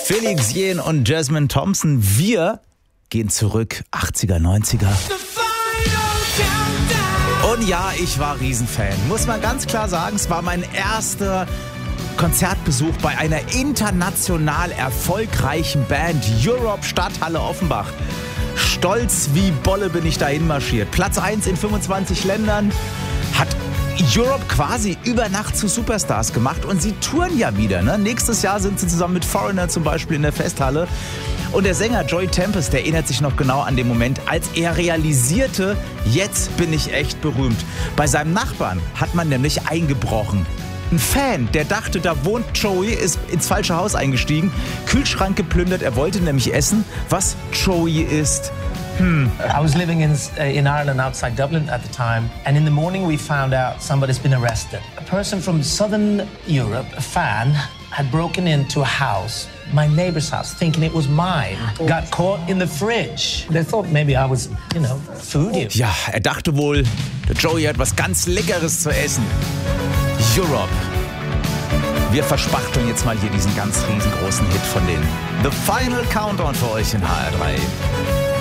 Felix Jähn und Jasmine Thompson. Wir gehen zurück, 80er, 90er. Und ja, ich war Riesenfan. Muss man ganz klar sagen, es war mein erster Konzertbesuch bei einer international erfolgreichen Band, Europe, Stadthalle Offenbach. Stolz wie Bolle bin ich dahin marschiert. Platz 1 in 25 Ländern, hat Europe quasi über Nacht zu Superstars gemacht und sie touren ja wieder. Ne? Nächstes Jahr sind sie zusammen mit Foreigner zum Beispiel in der Festhalle. Und der Sänger Joey Tempest, der erinnert sich noch genau an den Moment, als er realisierte, jetzt bin ich echt berühmt. Bei seinem Nachbarn hat man nämlich eingebrochen. Ein Fan, der dachte, da wohnt Joey, ist ins falsche Haus eingestiegen, Kühlschrank geplündert, er wollte nämlich essen, was Joey isst. I was living in Ireland outside Dublin at the time, and in the morning we found out somebody's been arrested. A person from Southern Europe, a fan, had broken into a house, my neighbor's house, thinking it was mine. Got caught in the fridge. They thought maybe I was, foodie. Ja, er dachte wohl, der Joey hat was ganz Leckeres zu essen. Europe. Wir verspachteln jetzt mal hier diesen ganz riesengroßen Hit von denen. The Final Countdown für euch in HR3.